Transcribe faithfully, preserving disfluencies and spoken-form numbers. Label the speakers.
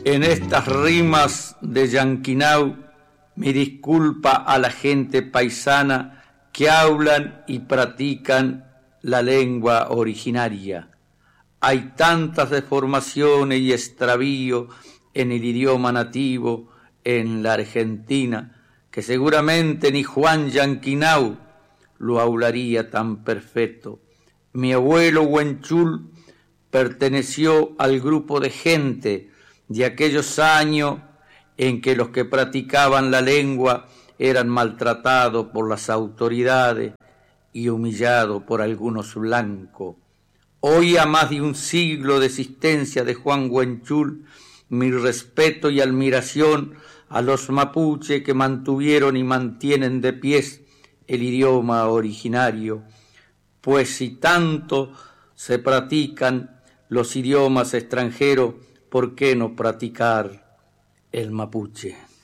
Speaker 1: En estas rimas de Yanquinau, mi disculpa a la gente paisana que hablan y practican la lengua originaria. Hay tantas deformaciones y extravíos en el idioma nativo en la Argentina que seguramente ni Juan Yanquinau lo hablaría tan perfecto. Mi abuelo Huenchul perteneció al grupo de gente de aquellos años en que los que practicaban la lengua eran maltratados por las autoridades y humillados por algunos blancos. Hoy, a más de un siglo de existencia de Juan Huenchul, mi respeto y admiración a los mapuches que mantuvieron y mantienen de pies el idioma originario, pues si tanto se practican los idiomas extranjeros, ¿por qué no practicar el mapuche?